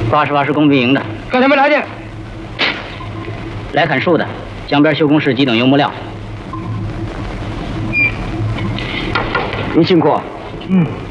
88是工兵营的。 干什么来的？ 来砍树的，江边修工室急等油木料。 您辛苦。 嗯。